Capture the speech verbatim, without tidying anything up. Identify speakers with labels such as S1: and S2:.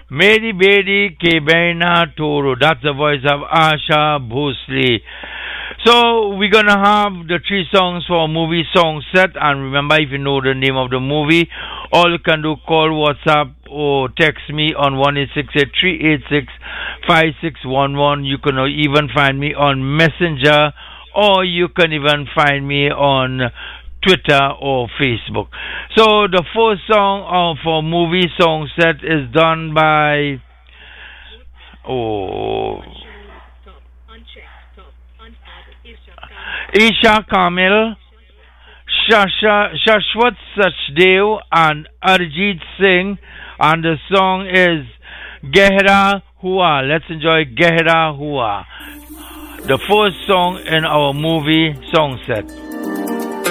S1: Mary Beatty Kebena Toro. That's the voice of Asha Bhosle. So we're gonna have the three songs for a movie song set, and remember, if you know the name of the movie, all you can do call, WhatsApp, or text me on one eight six eight three eight six five six one one. You can even find me on Messenger, or you can even find me on Twitter or Facebook. So the first song uh, for movie song set is done by oh Isha Kamil, Shasha, Shashwat Sachdev, and Arjit Singh, and the song is Gehra Hua. Let's enjoy Gehra Hua, the first song in our movie song set.